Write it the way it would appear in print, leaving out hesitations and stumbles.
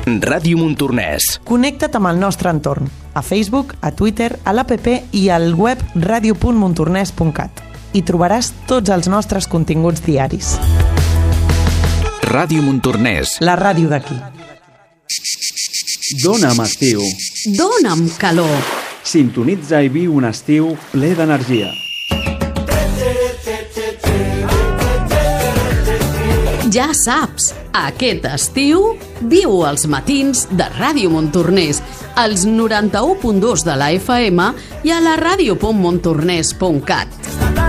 Ràdio Montornès. Connecta't amb el nostre entorn, a Facebook, a Twitter, a l'APP i al web radio.montornès.cat. Hi trobaràs tots els nostres continguts diaris. Ràdio Montornès. La ràdio d'aquí. Dóna'm estiu. Dóna'm calor. Sintonitza i viu un estiu ple d'energia. Ja saps, aquest estiu viu els matins de Ràdio Montornès, als 91.2 de la FM i a la radio.montornès.cat.